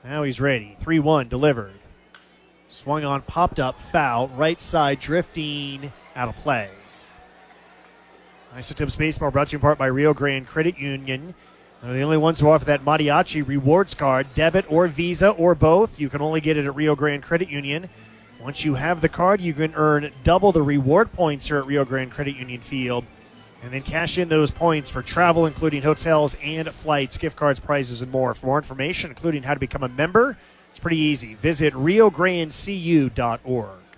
Now he's ready. 3-1 delivered. Swung on, popped up, foul. Right side drifting out of play. Isotips Baseball brought to you in part by Rio Grande Credit Union. They're the only ones who offer that Mariachi rewards card, debit or Visa or both. You can only get it at Rio Grande Credit Union. Once you have the card, you can earn double the reward points here at Rio Grande Credit Union Field. And then cash in those points for travel, including hotels and flights, gift cards, prizes, and more. For more information, including how to become a member, it's pretty easy. Visit riograndecu.org.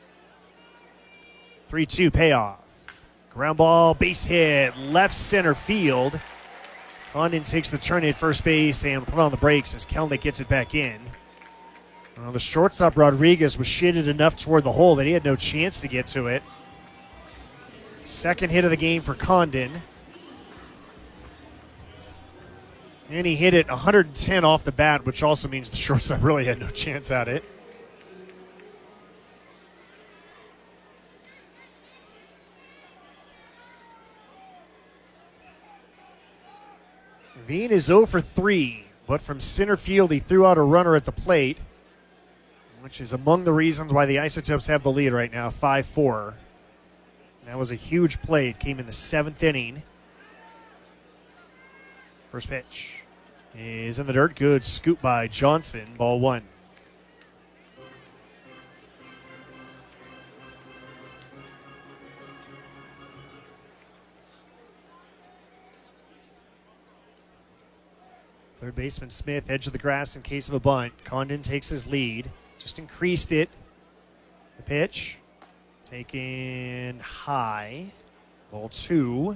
3-2 payoff. Ground ball, base hit, left center field. Condon takes the turn at first base and put on the brakes as Kelnick gets it back in. Well, the shortstop Rodriguez was shaded enough toward the hole that he had no chance to get to it. Second hit of the game for Condon. And he hit it 110 off the bat, which also means the shortstop really had no chance at it. Veen is 0 for 3, but from center field he threw out a runner at the plate, which is among the reasons why the Isotopes have the lead right now, 5-4. That was a huge play. It came in the 7th inning. First pitch is in the dirt. Good scoop by Johnson. Ball 1. Third baseman Smith, edge of the grass in case of a bunt. Condon takes his lead. Just increased it. The pitch. Taken high. Ball 2.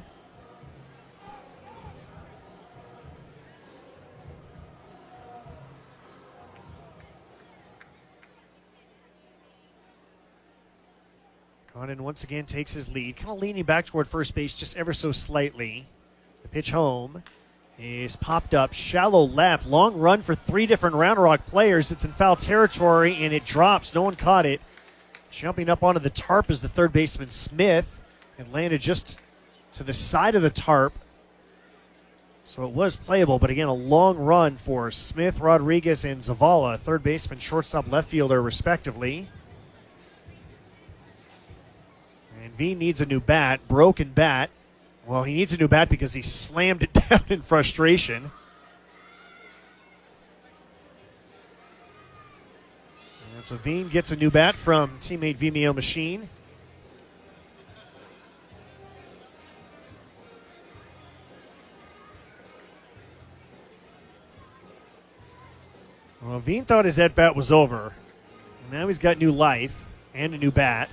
Condon once again takes his lead. Kind of leaning back toward first base just ever so slightly. The pitch home is popped up, shallow left, long run for 3 different Round Rock players. It's in foul territory, and it drops. No one caught it. Jumping up onto the tarp is the third baseman Smith, and landed just to the side of the tarp. So it was playable, but again, a long run for Smith, Rodriguez, and Zavala, third baseman, shortstop, left fielder, respectively. And Veen needs a new bat, broken bat. Well, he needs a new bat because he slammed it down in frustration. And so Veen gets a new bat from teammate Vimeo Machine. Well, Veen thought his at-bat was over. And now he's got new life and a new bat.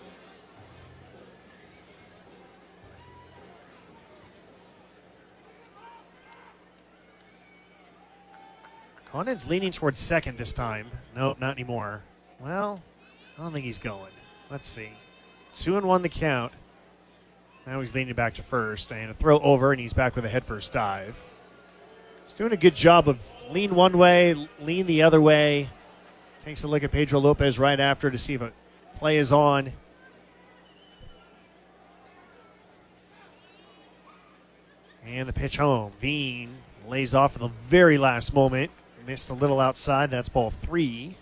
Condon's leaning towards second this time. Nope, not anymore. Well, I don't think he's going. Let's see. 2-1 the count. Now he's leaning back to first. And a throw over, and he's back with a head-first dive. He's doing a good job of lean one way, lean the other way. Takes a look at Pedro Lopez right after to see if a play is on. And the pitch home. Veen lays off at the very last moment. Missed a little outside. That's ball 3.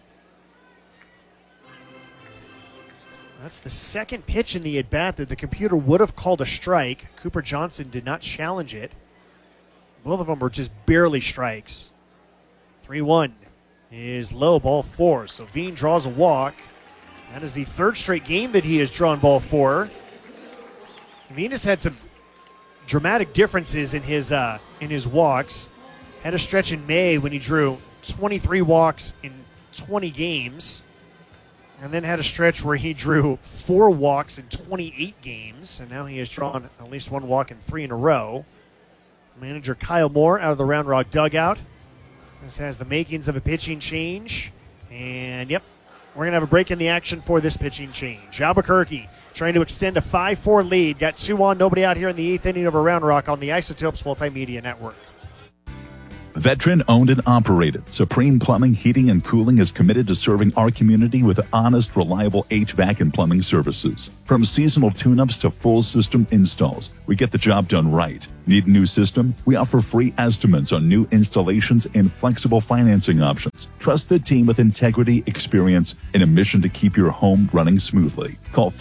That's the second pitch in the at-bat that the computer would have called a strike. Cooper Johnson did not challenge it. Both of them were just barely strikes. 3-1 is low, ball 4. So Veen draws a walk. That is the third straight game that he has drawn ball 4. Veen has had some dramatic differences in his walks. Had a stretch in May when he drew 23 walks in 20 games. And then had a stretch where he drew 4 walks in 28 games. And now he has drawn at least 1 walk in 3 in a row. Manager Kyle Moore out of the Round Rock dugout. This has the makings of a pitching change. And, yep, we're going to have a break in the action for this pitching change. Albuquerque trying to extend a 5-4 lead. Got 2 on, nobody out here in the 8th inning over Round Rock on the Isotopes Multimedia Network. Veteran owned and operated, Supreme Plumbing, Heating, and Cooling is committed to serving our community with honest, reliable HVAC and plumbing services. From seasonal tune-ups to full system installs, we get the job done right. Need a new system? We offer free estimates on new installations and flexible financing options. Trust the team with integrity, experience, and a mission to keep your home running smoothly. Call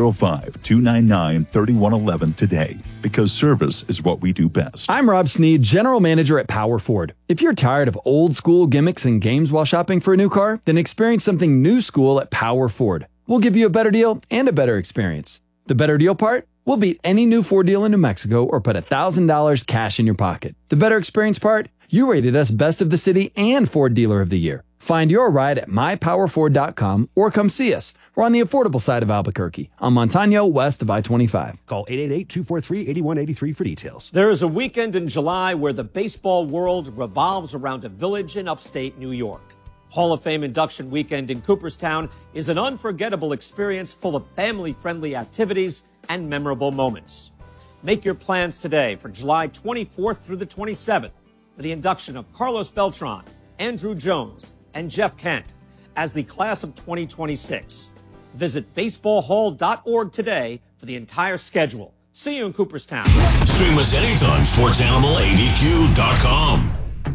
505-299-3111 today, because service is what we do best. I'm Rob Sneed, General Manager at Power Ford. If you're tired of old school gimmicks and games while shopping for a new car, then experience something new school at Power Ford. We'll give you a better deal and a better experience. The better deal part? We'll beat any new Ford deal in New Mexico or put $1,000 cash in your pocket. The better experience part? You rated us Best of the City and Ford Dealer of the Year. Find your ride at mypowerford.com or come see us. We're on the affordable side of Albuquerque, on Montano, west of I-25. Call 888-243-8183 for details. There is a weekend in July where the baseball world revolves around a village in upstate New York. Hall of Fame induction weekend in Cooperstown is an unforgettable experience full of family-friendly activities and memorable moments. Make your plans today for July 24th through the 27th for the induction of Carlos Beltran, Andrew Jones, and Jeff Kent as the class of 2026. Visit baseballhall.org today for the entire schedule. See you in Cooperstown. Stream us anytime, SportsAnimalABQ.com.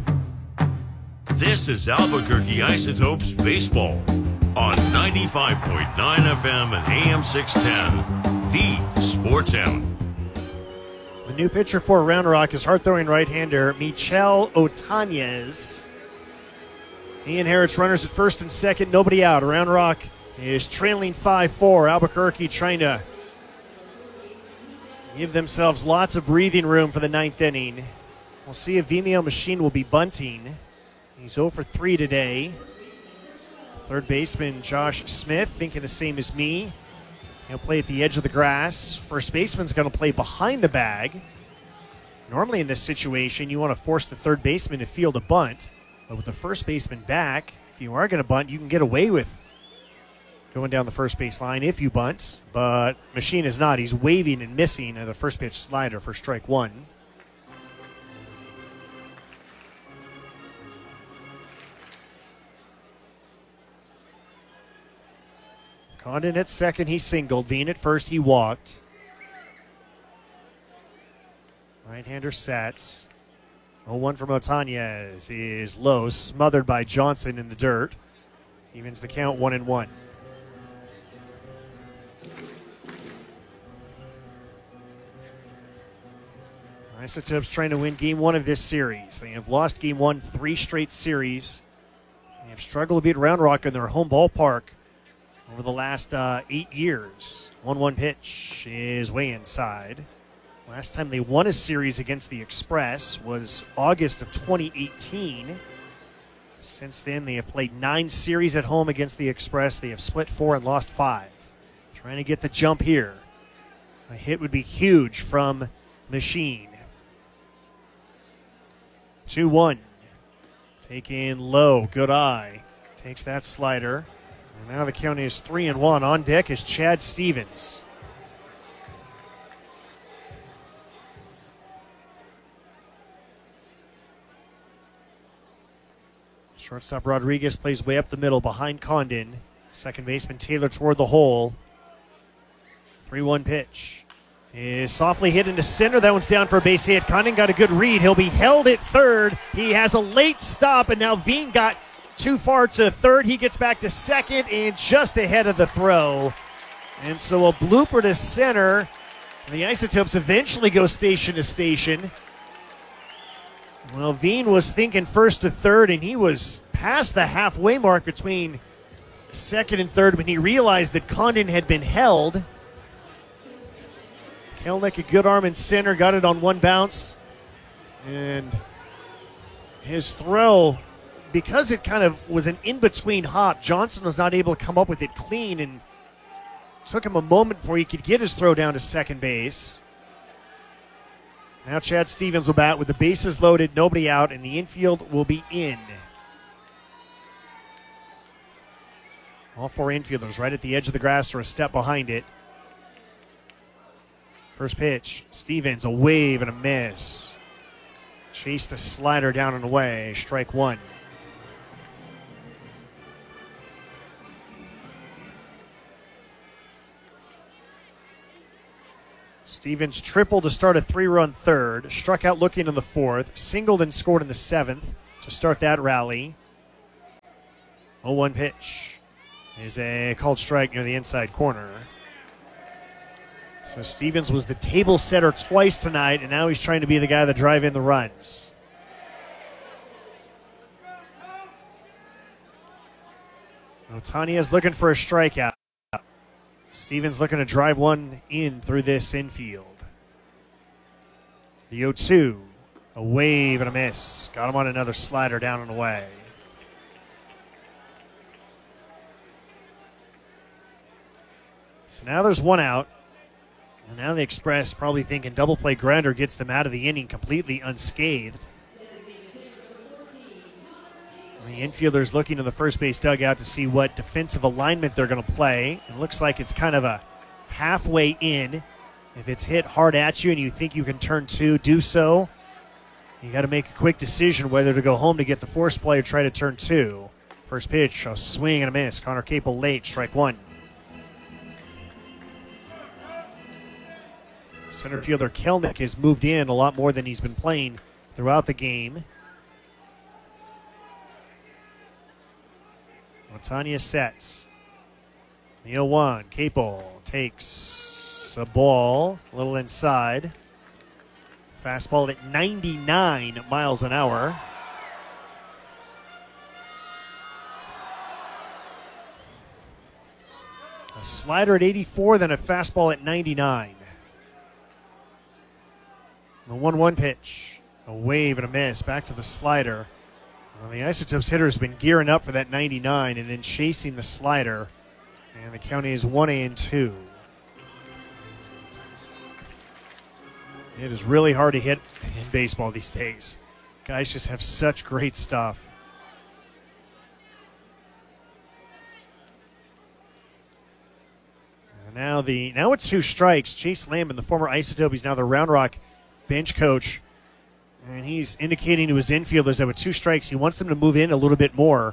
This is Albuquerque Isotopes Baseball on 95.9 FM and AM 610. The Sports Animal. The new pitcher for Round Rock is hard-throwing right-hander Michel Otanez. He inherits runners at first and second, nobody out. Round Rock is trailing 5-4. Albuquerque trying to give themselves lots of breathing room for the ninth inning. We'll see if Vimeo Machine will be bunting. He's 0 for 3 today. Third baseman Josh Smith thinking the same as me. He'll play at the edge of the grass. First baseman's going to play behind the bag. Normally in this situation, you want to force the third baseman to field a bunt. But with the first baseman back, if you are going to bunt, you can get away with going down the first base line if you bunt. But Machine is not. He's waving and missing at the first pitch slider for strike one. Condon at second, he singled. Veen at first, he walked. Right-hander sets. 0-1 from Otanez is low, smothered by Johnson in the dirt. Evens the count 1-1. Isotopes trying to win game one of this series. They have lost game one 3 straight series. They have struggled to beat Round Rock in their home ballpark over the last 8 years. 1-1 pitch is way inside. Last time they won a series against the Express was August of 2018. Since then, they have played 9 series at home against the Express. They have split 4 and lost 5. Trying to get the jump here. A hit would be huge from Machine. 2-1. Taken low. Good eye. Takes that slider. And now the count is 3-1. On deck is Chad Stevens. Shortstop Rodriguez plays way up the middle behind Condon. Second baseman Taylor toward the hole. 3-1 pitch is softly hit into center. That one's down for a base hit. Condon got a good read. He'll be held at third. He has a late stop, and now Veen got too far to third. He gets back to second and just ahead of the throw. And so a blooper to center. The Isotopes eventually go station to station. Well, Veen was thinking first to third, and he was past the halfway mark between second and third when he realized that Condon had been held. Kelnick, a good arm in center, got it on one bounce. And his throw, because it kind of was an in-between hop, Johnson was not able to come up with it clean, and took him a moment before he could get his throw down to second base. Now Chad Stevens will bat with the bases loaded, nobody out, and the infield will be in. All 4 infielders right at the edge of the grass or a step behind it. First pitch, Stevens, a wave and a miss. Chased a slider down and away, strike one. Stevens tripled to start a 3-run third, struck out looking in the fourth, singled and scored in the seventh to start that rally. 0-1 pitch is a called strike near the inside corner. So Stevens was the table setter twice tonight, and now he's trying to be the guy that drive in the runs. Otania's looking for a strikeout. Stevens looking to drive one in through this infield. The 0-2, a wave and a miss. Got him on another slider down and away. So now there's one out. And now the Express probably thinking double play grounder gets them out of the inning completely unscathed. The infielders looking to the first base dugout to see what defensive alignment they're going to play. It looks like it's kind of a halfway in. If it's hit hard at you and you think you can turn two, do so. You got to make a quick decision whether to go home to get the force play or try to turn two. First pitch, a swing and a miss. Connor Capel late, strike one. Center fielder Kelnick has moved in a lot more than he's been playing throughout the game. Montagna sets. The 0-1. Capel takes a ball a little inside. Fastball at 99 miles an hour. A slider at 84, then a fastball at 99. The 1-1 pitch. A wave and a miss. Back to the slider. Well, the Isotopes hitter has been gearing up for that 99 and then chasing the slider. And the count is 1-2. It is really hard to hit in baseball these days. Guys just have such great stuff. And now it's two strikes. Chase Lamb, the former Isotope, he's now the Round Rock bench coach. And he's indicating to his infielders that with two strikes, he wants them to move in a little bit more.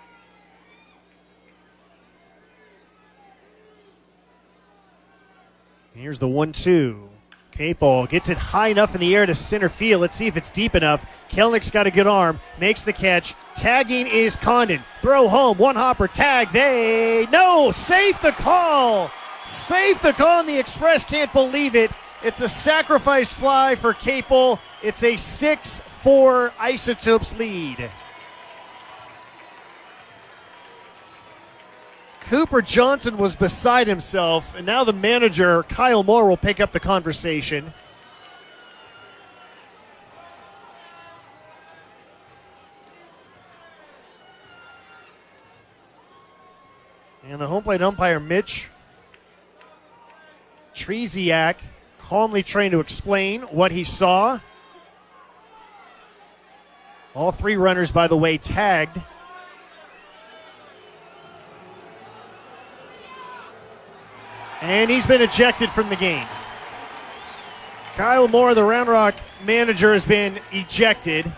Here's the 1-2. Capel gets it high enough in the air to center field. Let's see if it's deep enough. Kelnick's got a good arm, makes the catch. Tagging is Condon. Throw home, one hopper, tag. Safe the call. Safe the call, and the Express can't believe it. It's a sacrifice fly for Capel. It's a 6-4 Isotopes lead. Cooper Johnson was beside himself, and now the manager, Kyle Moore, will pick up the conversation. And the home plate umpire, Mitch Treziak, calmly trying to explain what he saw. All three runners, by the way, tagged. And he's been ejected from the game. Kyle Moore, the Round Rock manager, has been ejected.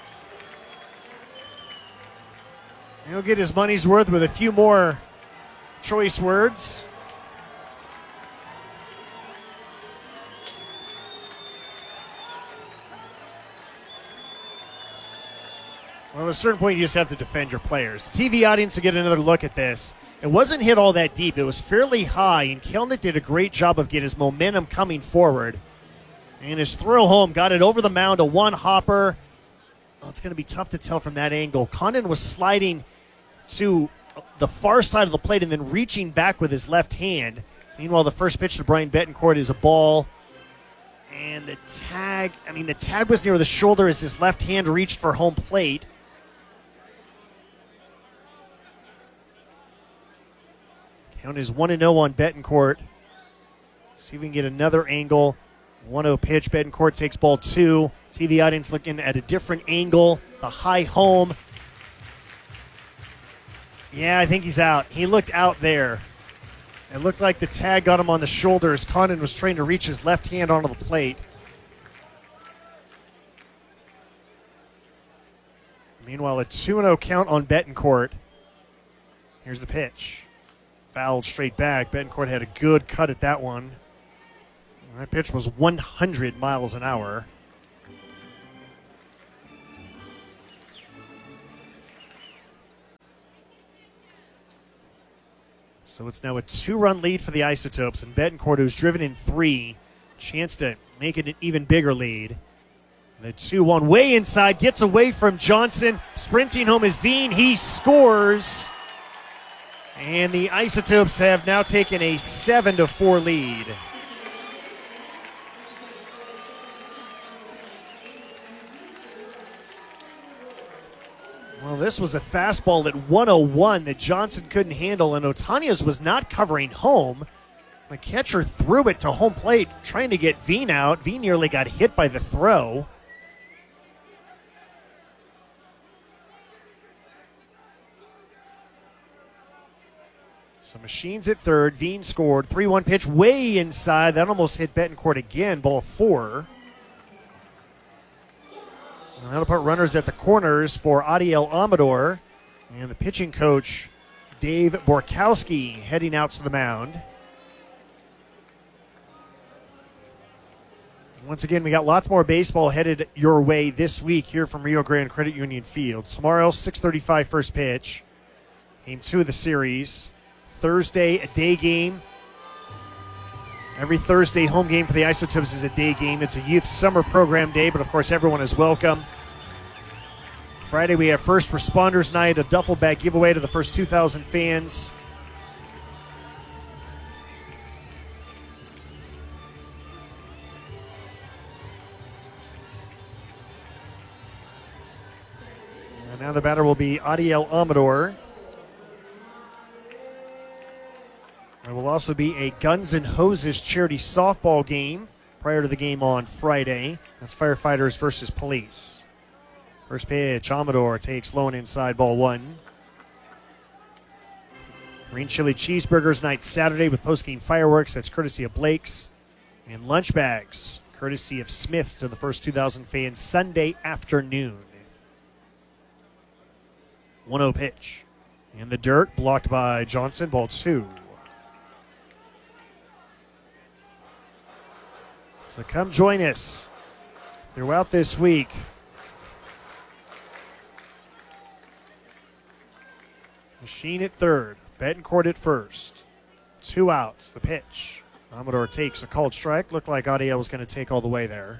He'll get his money's worth with a few more choice words. Well, at a certain point, you just have to defend your players. TV audience to get another look at this. It wasn't hit all that deep. It was fairly high, and Kelnick did a great job of getting his momentum coming forward. And his throw home got it over the mound, a one hopper. Oh, it's going to be tough to tell from that angle. Condon was sliding to the far side of the plate and then reaching back with his left hand. Meanwhile, the first pitch to Brian Betancourt is a ball. And the tag was near the shoulder as his left hand reached for home plate. Count is 1-0 on Betancourt. See if we can get another angle. 1-0 pitch. Betancourt takes ball two. TV audience looking at a different angle. The high home. Yeah, I think he's out. He looked out there. It looked like the tag got him on the shoulder as Condon was trying to reach his left hand onto the plate. Meanwhile, a 2-0 count on Betancourt. Here's the pitch. Fouled straight back. Betancourt had a good cut at that one. That pitch was 100 miles an hour. So it's now a 2-run lead for the Isotopes, and Betancourt, who's driven in 3, chance to make it an even bigger lead. The 2-1 way inside, gets away from Johnson. Sprinting home is Veen. He scores. And the Isotopes have now taken a 7-4 lead. Well, this was a fastball at 101 that Johnson couldn't handle, and Otanias was not covering home. The catcher threw it to home plate, trying to get Veen out. Veen nearly got hit by the throw. So Machines at third. Veen scored. 3-1 pitch way inside. That almost hit Betancourt again. Ball 4. And that'll put runners at the corners for Adiel Amador. And the pitching coach, Dave Borkowski, heading out to the mound. Once again, we got lots more baseball headed your way this week here from Rio Grande Credit Union Field. Tomorrow, 6:35 first pitch. Game 2 of the series. Thursday, a day game. Every Thursday home game for the Isotopes is a day game. It's a youth summer program day, but of course everyone is welcome. Friday we have First Responders Night, a duffel bag giveaway to the first 2,000 fans. And now the batter will be Adiel Amador. There will also be a Guns N' Hoses charity softball game prior to the game on Friday. That's firefighters versus police. First pitch, Amador takes low and inside, ball 1. Green Chili Cheeseburgers night Saturday with post-game fireworks. That's courtesy of Blake's. And lunch bags, courtesy of Smith's to the first 2,000 fans Sunday afternoon. 1-0 pitch. In the dirt, blocked by Johnson, ball 2. So come join us throughout this week. Machine at third, Betancourt at first. 2 outs, the pitch. Amador takes a called strike. Looked like Adiel was going to take all the way there.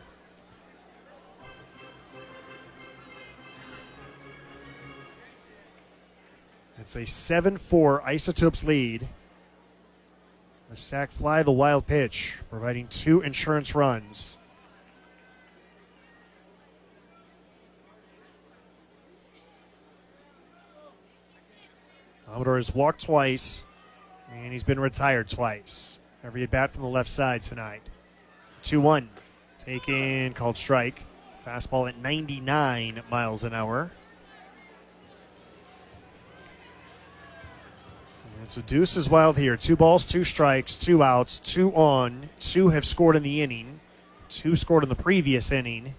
It's a 7-4 Isotopes lead. The sac fly, the wild pitch, providing 2 insurance runs. Amador has walked twice, and he's been retired twice. Every at bat from the left side tonight. 2-1, taken, called strike. Fastball at 99 miles an hour. And so Deuce is wild here. 2 balls, 2 strikes, 2 outs, 2 on. 2 have scored in the inning. 2 scored in the previous inning.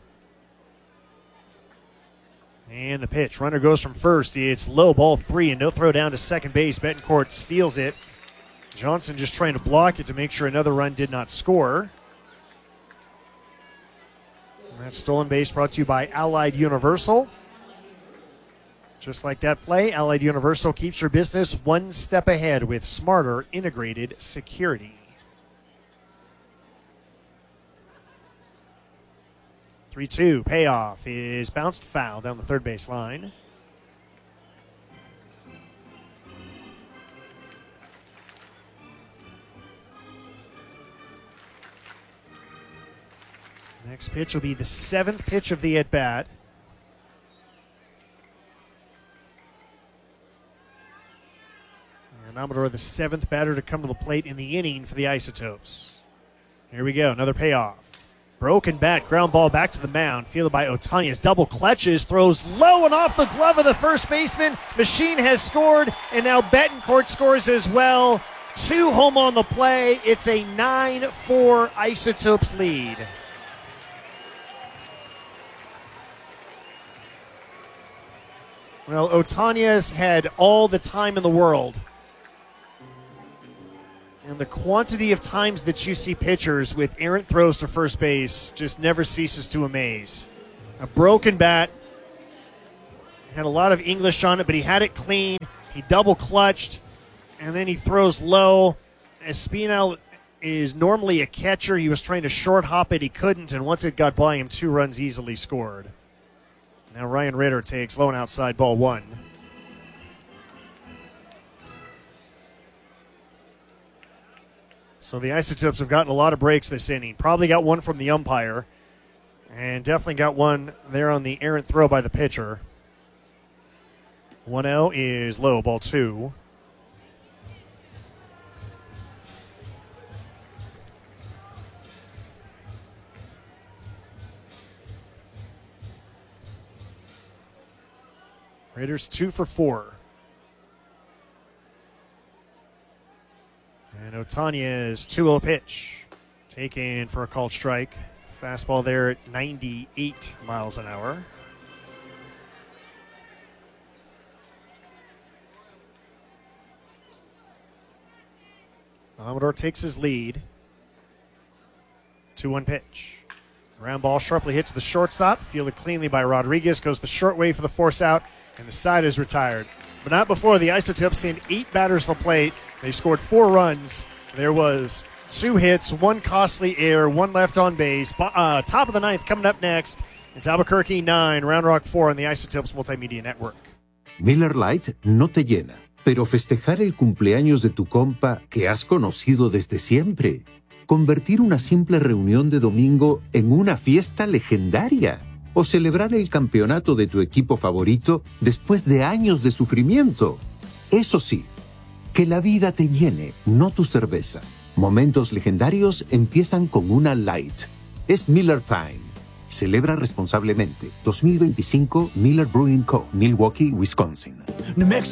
And the pitch. Runner goes from first. It's low, ball 3, and no throw down to second base. Betancourt steals it. Johnson just trying to block it to make sure another run did not score. And that stolen base brought to you by Allied Universal. Just like that play, Allied Universal keeps your business one step ahead with smarter integrated security. 3-2, payoff is bounced foul down the third base line. Next pitch will be the 7th pitch of the at-bat. And Amador, the 7th batter to come to the plate in the inning for the Isotopes. Here we go, another payoff. Broken bat, ground ball back to the mound, fielded by Otanias. Double clutches, throws low and off the glove of the first baseman. Machine has scored, and now Betancourt scores as well. 2 home on the play. It's a 9-4 Isotopes lead. Well, Otanias had all the time in the world. And the quantity of times that you see pitchers with errant throws to first base just never ceases to amaze. A broken bat, had a lot of English on it, but he had it clean. He double clutched, and then he throws low. Espinal is normally a catcher. He was trying to short hop it. He couldn't, and once it got by him, 2 runs easily scored. Now Ryan Ritter takes low and outside, ball 1. So the Isotopes have gotten a lot of breaks this inning. Probably got one from the umpire, and definitely got one there on the errant throw by the pitcher. 1-0 is low, ball 2. Raiders 2 for 4. And Otanya's 2-0 pitch. Taken for a called strike. Fastball there at 98 miles an hour. Amador takes his lead. 2-1 pitch. Ground ball sharply hits the shortstop. Fielded cleanly by Rodriguez. Goes the short way for the force out. And the side is retired. But not before the Isotopes sent 8 batters to the plate. They scored 4 runs. There was 2 hits, 1 costly error, 1 left on base. Top of the 9th coming up next. It's Albuquerque 9, Round Rock 4 on the Isotopes Multimedia Network. Miller Lite no te llena, pero festejar el cumpleaños de tu compa que has conocido desde siempre. Convertir una simple reunión de domingo en una fiesta legendaria. O celebrar el campeonato de tu equipo favorito después de años de sufrimiento. Eso sí, que la vida te llene, no tu cerveza. Momentos legendarios empiezan con una Light. Es Miller Time. Celebra responsablemente. 2025 Miller Brewing Co., Milwaukee, Wisconsin.